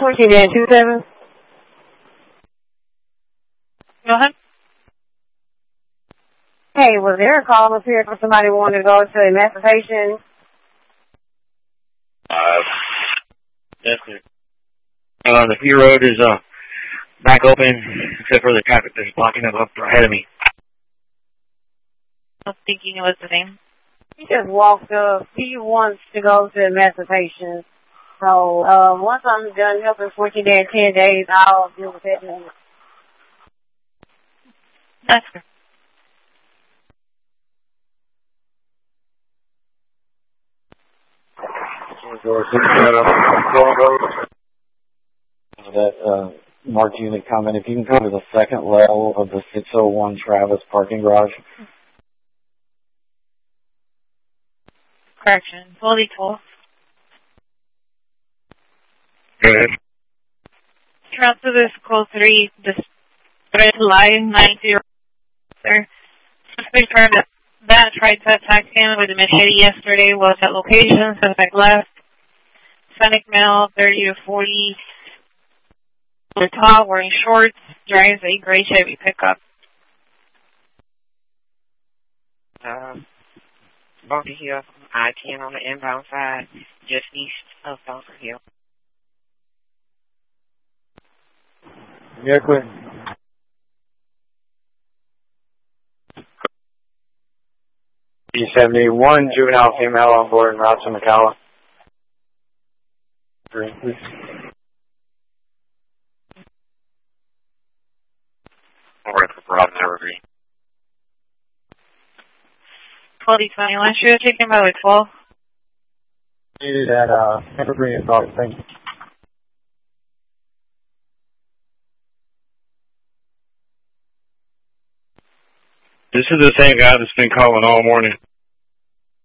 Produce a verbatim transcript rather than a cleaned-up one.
Switching in two seven. Go ahead. Hey, was there a call up here for somebody who wanted to go to emancipation? Uh, yes, sir. Uh, the P road is, uh, back open, except for the traffic that's blocking up, up ahead of me. I was thinking it was the name. He just walked up. He wants to go to emancipation. So, uh, once I'm done helping switching there in ten days, I'll deal with that. That's good. That uh, Mark unit comment, if you can go to the second level of the six oh one Travis parking garage. Correction. Fully full. Go ahead. Transfer this call three, this red line nine zero. Sir, suspect heard that that tried to attack him with a machete yesterday was at location, suspect left. Sonic male, thirty to forty. The top wearing shorts, drives a gray Chevy pickup. Um, Bunker Hill, I ten on the inbound side, just east of Bunker Hill. Yeah, clear. B seventy-one, juvenile female on board, route to McCalla. Green, please. All right, for Robin Evergreen. twenty twenty-one, should have taken by like twelve. Needed at uh, Evergreen and Dog, thank you. This is the same guy that's been calling all morning.